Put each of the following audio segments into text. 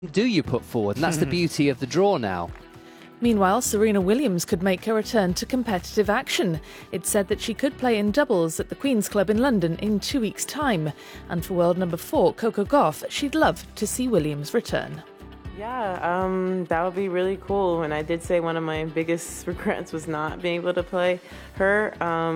do you put forward? And that's the beauty of the draw now. Meanwhile, Serena Williams could make her return to competitive action. It's said that she could play in doubles at the Queen's Club in London in 2 weeks' time. And for world number 4, Coco Gauff, she'd love to see Williams return. Yeah, that would be really cool. And I did say one of my biggest regrets was not being able to play her.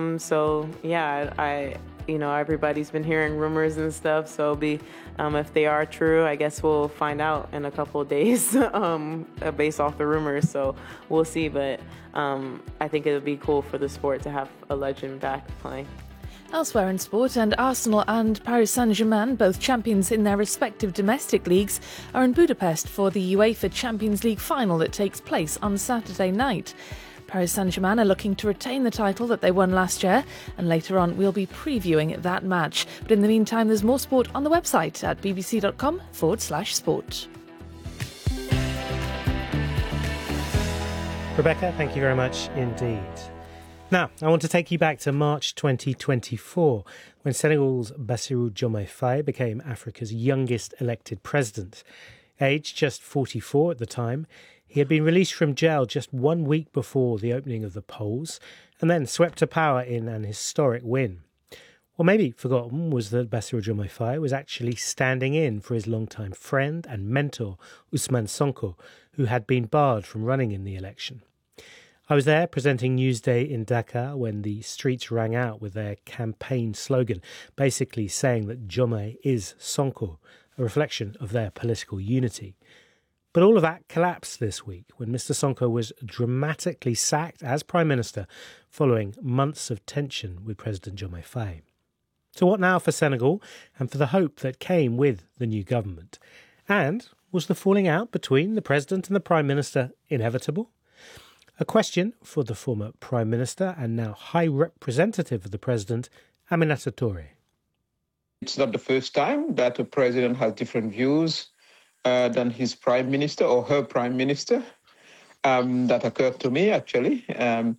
Everybody's been hearing rumors and stuff. So if they are true, I guess we'll find out in a couple of days based off the rumors. So we'll see. But I think it would be cool for the sport to have a legend back playing. Elsewhere in sport, and Arsenal and Paris Saint-Germain, both champions in their respective domestic leagues, are in Budapest for the UEFA Champions League final that takes place on Saturday night. Paris Saint-Germain are looking to retain the title that they won last year, and later on we'll be previewing that match. But in the meantime, there's more sport on the website at bbc.com/sport. Rebecca, thank you very much indeed. Now, I want to take you back to March 2024, when Senegal's Bassirou Diomaye Faye became Africa's youngest elected president. Aged just 44 at the time, he had been released from jail just 1 week before the opening of the polls, and then swept to power in an historic win. What may be forgotten was that Bassirou Diomaye Faye was actually standing in for his longtime friend and mentor, Ousmane Sonko, who had been barred from running in the election. I was there presenting Newsday in Dakar when the streets rang out with their campaign slogan, basically saying that Diomaye is Sonko, a reflection of their political unity. But all of that collapsed this week when Mr. Sonko was dramatically sacked as Prime Minister following months of tension with President Diomaye Faye. So what now for Senegal and for the hope that came with the new government? And was the falling out between the President and the Prime Minister inevitable? A question for the former Prime Minister and now High Representative of the President, Aminata Touré. It's not the first time that a president has different views than his Prime Minister or her Prime Minister. That occurred to me, actually. But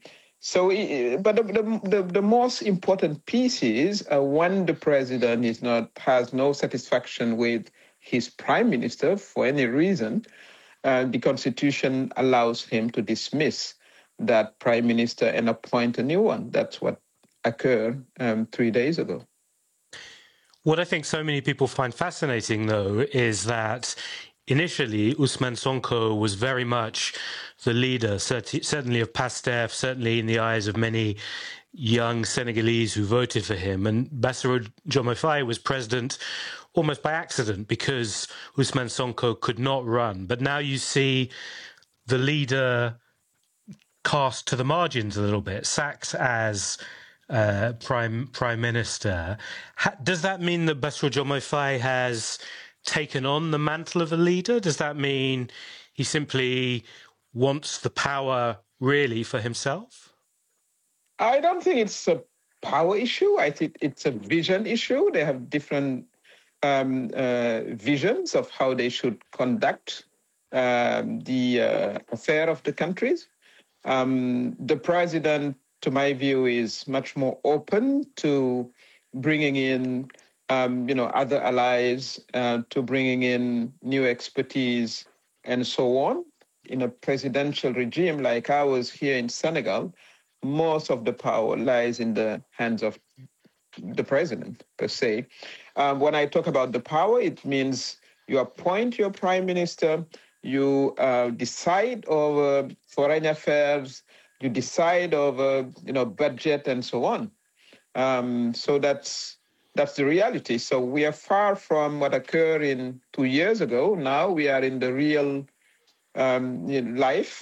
the most important piece is when the president has no satisfaction with his Prime Minister for any reason, the Constitution allows him to dismiss that Prime Minister and appoint a new one. That's what occurred 3 days ago. What I think so many people find fascinating, though, is that initially Ousmane Sonko was very much the leader, certainly of PASTEF, certainly in the eyes of many young Senegalese who voted for him. And Bassirou Diomaye Faye was president almost by accident because Ousmane Sonko could not run. But now you see the leader cast to the margins a little bit, sacked as prime minister. Does that mean that Bassirou Diomaye Faye has taken on the mantle of a leader? Does that mean he simply wants the power really for himself? I don't think it's a power issue. I think it's a vision issue. They have different visions of how they should conduct the affair of the countries. The president, to my view, is much more open to bringing in, other allies, to bringing in new expertise and so on. In a presidential regime like ours here in Senegal, most of the power lies in the hands of the president, per se. When I talk about the power, it means you appoint your prime minister, you decide over foreign affairs, you decide over, budget and so on. So that's the reality. So we are far from what occurred 2 years ago. Now we are in the real life,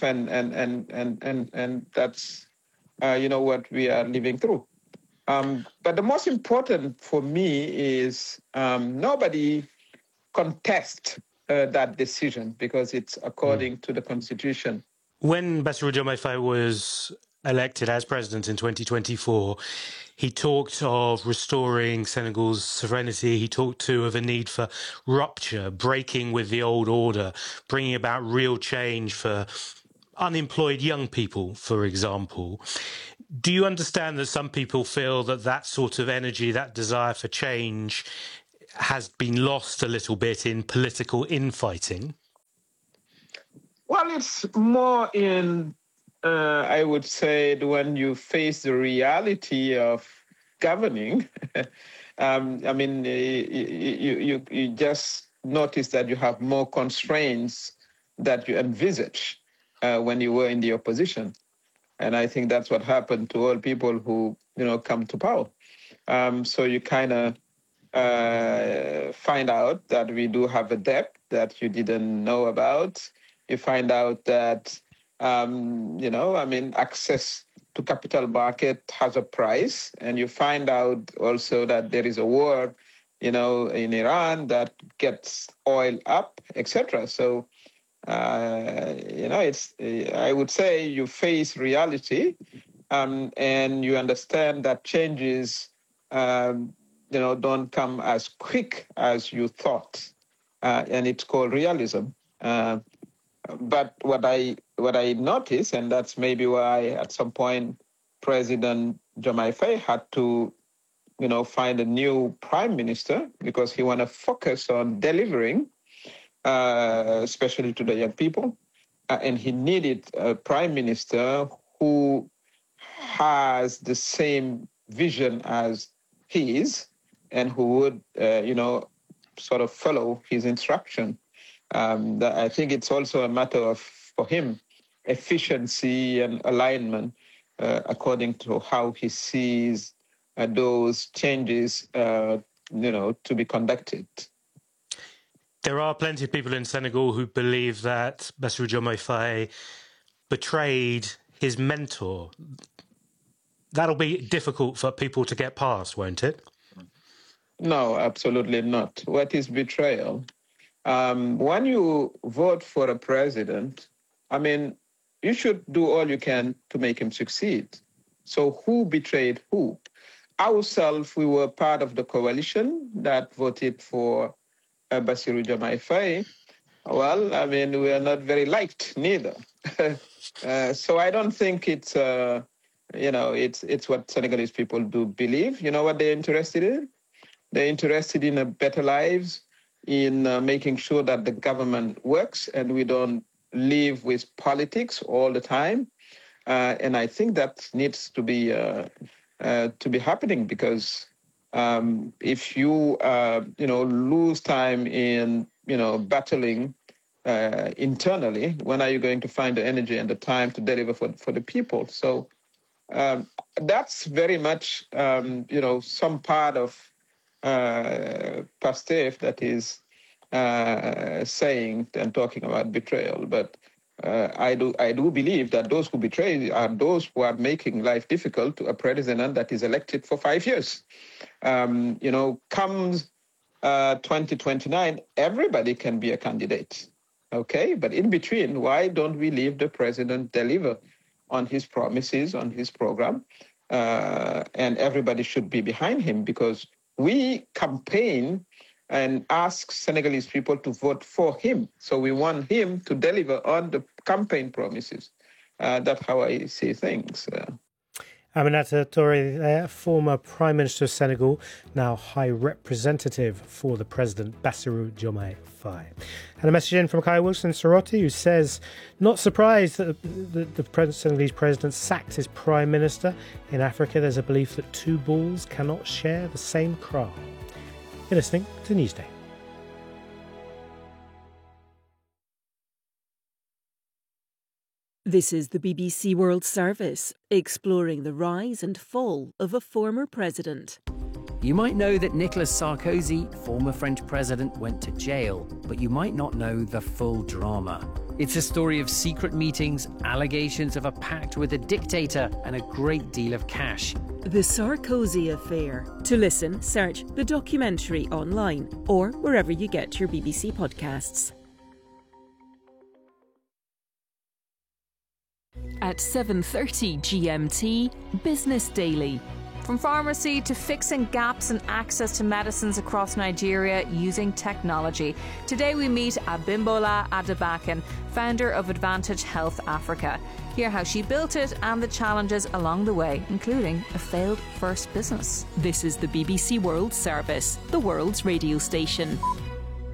and that's what we are living through. But the most important for me is nobody contests that decision because it's according to the Constitution. When Bassirou Diomaye Faye was elected as president in 2024, he talked of restoring Senegal's sovereignty. He talked of a need for rupture, breaking with the old order, bringing about real change for unemployed young people, for example. Do you understand that some people feel that sort of energy, that desire for change, has been lost a little bit in political infighting? Well, it's more in, I would say, when you face the reality of governing. I mean, you just notice that you have more constraints that you envisage when you were in the opposition. And I think that's what happened to all people who, come to power. So you kind of find out that we do have a debt that you didn't know about. You find out that, access to capital market has a price. And you find out also that there is a war, in Iran that gets oil up, etc. So, I would say you face reality and you understand that changes, don't come as quick as you thought. And it's called realism. But what I noticed, and that's maybe why at some point President Diomaye Faye had to, find a new prime minister, because he want to focus on delivering, especially to the young people. And he needed a prime minister who has the same vision as he is, and who would, sort of follow his instruction. I think it's also a matter of, for him, efficiency and alignment according to how he sees those changes, to be conducted. There are plenty of people in Senegal who believe that Bassirou Diomaye Faye betrayed his mentor. That'll be difficult for people to get past, won't it? No, absolutely not. What is betrayal? When you vote for a president, you should do all you can to make him succeed. So who betrayed who? Ourselves, we were part of the coalition that voted for Bassirou Diomaye Faye. Well, we are not very liked neither. So I don't think it's, it's what Senegalese people do believe. You know what they're interested in? They're interested in a better lives, in making sure that the government works and we don't live with politics all the time. And I think that needs to be happening, because if you, lose time in, battling internally, when are you going to find the energy and the time to deliver for the people? So that's very much, some part of Pastef that is saying and talking about betrayal. But I do believe that those who betray are those who are making life difficult to a president that is elected for 5 years. Comes 2029, everybody can be a candidate. Okay, but in between, why don't we leave the president deliver on his promises, on his program? And everybody should be behind him, because we campaign and ask Senegalese people to vote for him. So we want him to deliver on the campaign promises. That's how I see things. Aminata Touré, former Prime Minister of Senegal, now High Representative for the President, Bassirou Diomaye Faye. And a message in from Kai Wilson Soroti, who says, not surprised that the Senegalese president sacked his Prime Minister. In Africa, there's a belief that two bulls cannot share the same kraal. You're listening to Newsday. This is the BBC World Service, exploring the rise and fall of a former president. You might know that Nicolas Sarkozy, former French president, went to jail, but you might not know the full drama. It's a story of secret meetings, allegations of a pact with a dictator, and a great deal of cash. The Sarkozy Affair. To listen, search the documentary online or wherever you get your BBC podcasts. At 7:30 GMT, Business Daily. From pharmacy to fixing gaps in access to medicines across Nigeria using technology. Today we meet Abimbola Adebakan, founder of Advantage Health Africa. Hear how she built it and the challenges along the way, including a failed first business. This is the BBC World Service, the world's radio station.